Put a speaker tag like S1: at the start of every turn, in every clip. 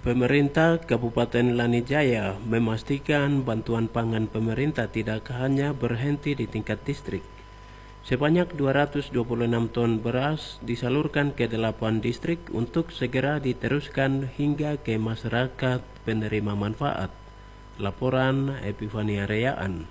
S1: Pemerintah Kabupaten Lanijaya memastikan bantuan pangan pemerintah tidak hanya berhenti di tingkat distrik. Sebanyak 226 ton beras disalurkan ke 8 distrik untuk segera diteruskan hingga ke masyarakat penerima manfaat. Laporan Epifania Reyaan.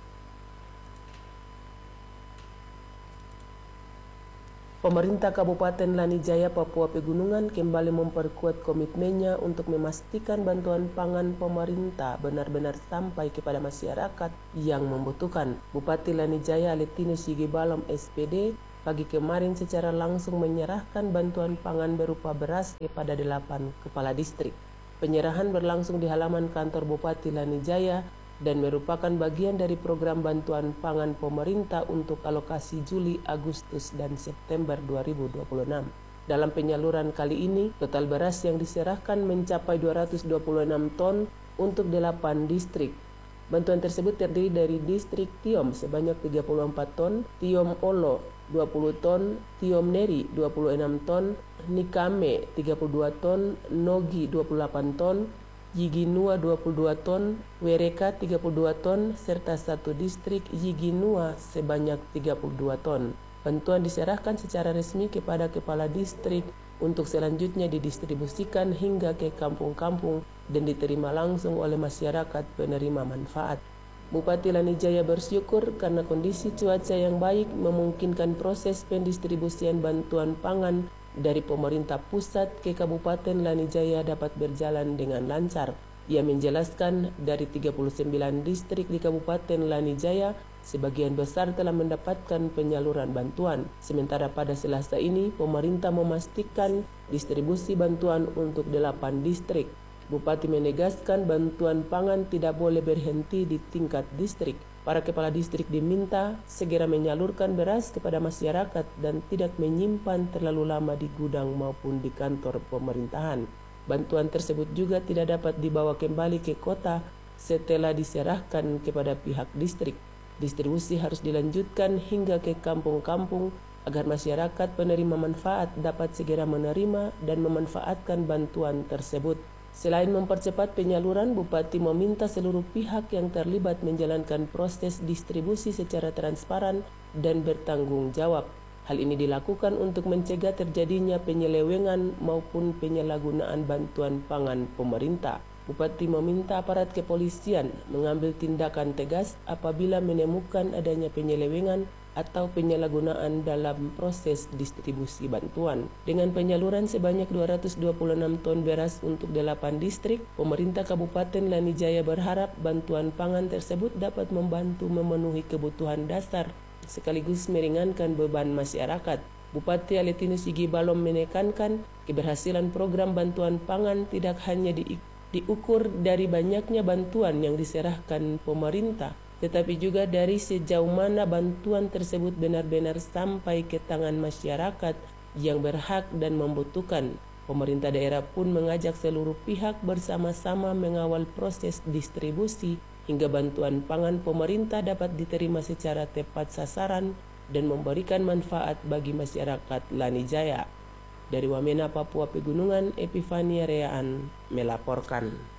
S2: Pemerintah Kabupaten Lanijaya, Papua Pegunungan kembali memperkuat komitmennya untuk memastikan bantuan pangan pemerintah benar-benar sampai kepada masyarakat yang membutuhkan. Bupati Lanijaya Alettinus Yigibalom SPD pagi kemarin secara langsung menyerahkan bantuan pangan berupa beras kepada 8 kepala distrik. Penyerahan berlangsung di halaman kantor Bupati Lanijaya dan merupakan bagian dari program bantuan pangan pemerintah untuk alokasi Juli, Agustus, dan September 2026. Dalam penyaluran kali ini, total beras yang diserahkan mencapai 226 ton untuk 8 distrik. Bantuan tersebut terdiri dari distrik Tiom sebanyak 34 ton, Tiom Olo 20 ton, Tiom Neri 26 ton, Nikame 32 ton, Nogi 28 ton, Yiginua 22 ton, Wereka 32 ton, serta satu distrik Yiginua sebanyak 32 ton. Bantuan diserahkan secara resmi kepada kepala distrik untuk selanjutnya didistribusikan hingga ke kampung-kampung dan diterima langsung oleh masyarakat penerima manfaat. Bupati Lanijaya bersyukur karena kondisi cuaca yang baik memungkinkan proses pendistribusian bantuan pangan dari pemerintah pusat ke Kabupaten Lanijaya dapat berjalan dengan lancar. Ia menjelaskan dari 39 distrik di Kabupaten Lanijaya, sebagian besar telah mendapatkan penyaluran bantuan. Sementara pada Selasa ini, pemerintah memastikan distribusi bantuan untuk 8 distrik. Bupati menegaskan bantuan pangan tidak boleh berhenti di tingkat distrik. Para kepala distrik diminta segera menyalurkan beras kepada masyarakat dan tidak menyimpan terlalu lama di gudang maupun di kantor pemerintahan. Bantuan tersebut juga tidak dapat dibawa kembali ke kota setelah diserahkan kepada pihak distrik. Distribusi harus dilanjutkan hingga ke kampung-kampung agar masyarakat penerima manfaat dapat segera menerima dan memanfaatkan bantuan tersebut. Selain mempercepat penyaluran, Bupati meminta seluruh pihak yang terlibat menjalankan proses distribusi secara transparan dan bertanggung jawab. Hal ini dilakukan untuk mencegah terjadinya penyelewengan maupun penyalahgunaan bantuan pangan pemerintah. Bupati meminta aparat kepolisian mengambil tindakan tegas apabila menemukan adanya penyelewengan atau penyalahgunaan dalam proses distribusi bantuan. Dengan penyaluran sebanyak 226 ton beras untuk 8 distrik, pemerintah Kabupaten Lanijaya berharap bantuan pangan tersebut dapat membantu memenuhi kebutuhan dasar sekaligus meringankan beban masyarakat. Bupati Alettinus Yigibalom menekankan keberhasilan program bantuan pangan tidak hanya diukur dari banyaknya bantuan yang diserahkan pemerintah, tetapi juga dari sejauh mana bantuan tersebut benar-benar sampai ke tangan masyarakat yang berhak dan membutuhkan. Pemerintah daerah pun mengajak seluruh pihak bersama-sama mengawal proses distribusi hingga bantuan pangan pemerintah dapat diterima secara tepat sasaran dan memberikan manfaat bagi masyarakat Lanijaya. Dari Wamena, Papua Pegunungan, Epifania Reyaan melaporkan.